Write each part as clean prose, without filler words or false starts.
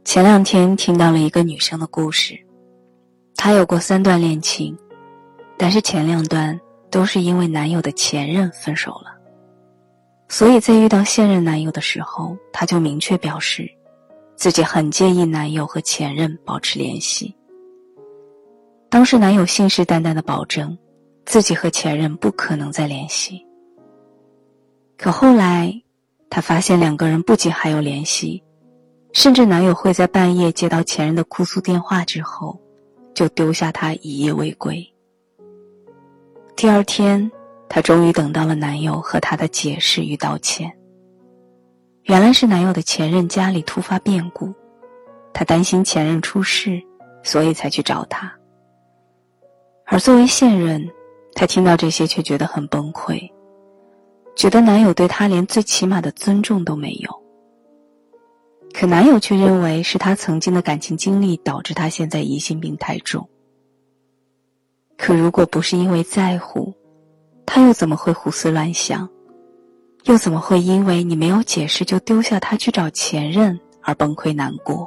前2天听到了一个女生的故事，她有过3段恋情，但是前2段都是因为男友的前任分手了。所以在遇到现任男友的时候，她就明确表示自己很介意男友和前任保持联系。当时男友信誓旦旦地保证自己和前任不可能再联系。可后来她发现2个人不仅还有联系，甚至男友会在半夜接到前任的哭诉电话之后就丢下她一夜未归。第2天她终于等到了男友和她的解释与道歉。原来是男友的前任家里突发变故，她担心前任出事，所以才去找他。而作为现任，她听到这些却觉得很崩溃，觉得男友对她连最起码的尊重都没有。可男友却认为是她曾经的感情经历导致她现在疑心病太重。可如果不是因为在乎，他又怎么会胡思乱想？又怎么会因为你没有解释就丢下他去找前任而崩溃难过？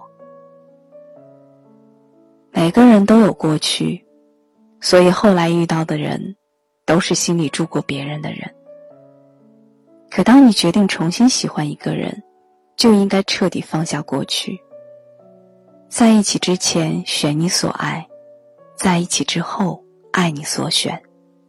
每个人都有过去，所以后来遇到的人都是心里住过别人的人。可当你决定重新喜欢一个人，就应该彻底放下过去。在一起之前选你所爱，在一起之后爱你所选。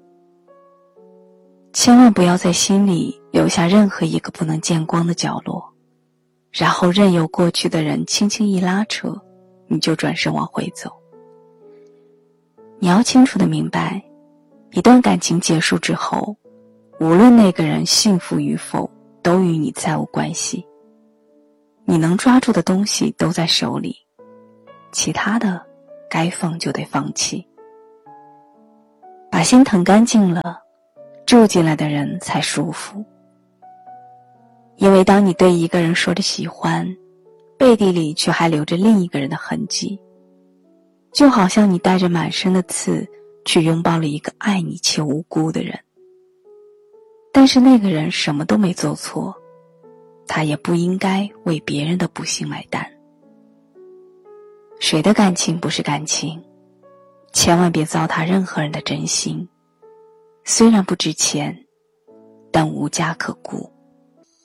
千万不要在心里留下任何一个不能见光的角落，然后任由过去的人轻轻一拉扯，你就转身往回走。你要清楚地明白，一段感情结束之后，无论那个人幸福与否，都与你再无关系。你能抓住的东西都在手里，其他的该放就得放弃。把心疼干净了，住进来的人才舒服。因为当你对一个人说着喜欢，背地里却还留着另一个人的痕迹，就好像你带着满身的刺去拥抱了一个爱你且无辜的人。但是那个人什么都没做错，他也不应该为别人的不幸买单。谁的感情不是感情？千万别糟蹋任何人的真心，虽然不值钱，但无家可顾。